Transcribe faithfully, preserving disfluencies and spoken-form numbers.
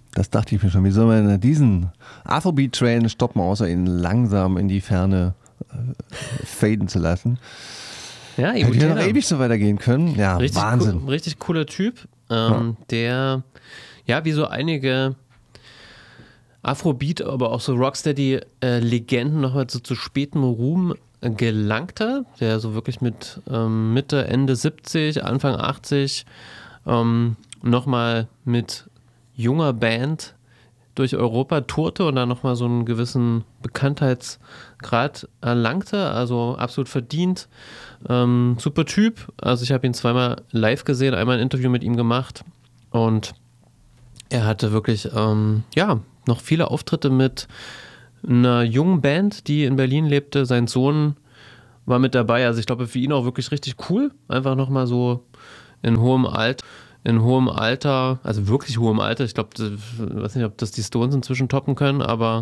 Das dachte ich mir schon. Wie soll man diesen Afrobeat-Train stoppen, außer ihn langsam in die Ferne äh, faden zu lassen? Ja, Hätte ja noch ewig so weitergehen können. Ja, richtig Wahnsinn. Cool, richtig cooler Typ, ähm, ja. der, ja, wie so einige Afrobeat, aber auch so Rocksteady-Legenden äh, nochmal so zu spätem Ruhm äh, gelangte, der so wirklich mit ähm, Mitte, Ende siebzig, Anfang achtzig ähm, nochmal mit junger Band durch Europa tourte und dann nochmal so einen gewissen Bekanntheitsgrad erlangte, also absolut verdient. Ähm, super Typ, also ich habe ihn zweimal live gesehen, einmal ein Interview mit ihm gemacht und er hatte wirklich, ähm, ja, noch viele Auftritte mit einer jungen Band, die in Berlin lebte. Sein Sohn war mit dabei, also ich glaube für ihn auch wirklich richtig cool, einfach nochmal so in hohem Alter. in hohem Alter, also wirklich hohem Alter, ich glaube, ich weiß nicht, ob das die Stones inzwischen toppen können, aber